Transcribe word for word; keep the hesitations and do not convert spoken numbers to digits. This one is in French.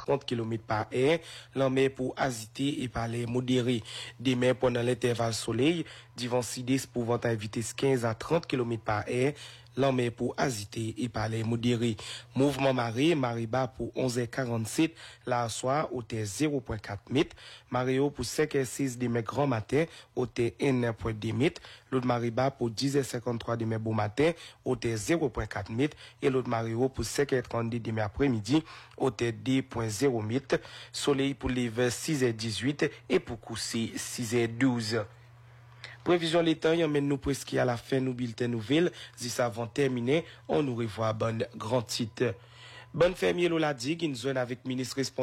trente kilomètres par heure. L'emmé pour azité et parler modéré. Demain, pendant l'intervalle soleil, divan sud-est pouvant à vitesse quinze à trente kilomètres par heure. L'emmé pour azité et parler modéré. Mouvement marée, marée bas pour onze heures quarante-sept, la soir, hauteur zéro virgule quatre mètres. Marée haut pour cinq heures six demain grand matin, hauteur un virgule deux mètres. L'autre marée bas pour dix heures cinquante-trois demain bon matin, hauteur zéro virgule quatre mètres. Et l'autre marée haut pour cinq heures trente-deux demain après-midi, hauteur deux virgule zéro mètres. Soleil pour lever six heures dix-huit et pour coucher six heures douze. Prévision l'état, y emmène nous presque à la fin nous bulletin nouvelle. Si ça avant terminé, on nous revoit bonne grand titre. Bonne fermier Lola Dig, une zone avec ministre responsable.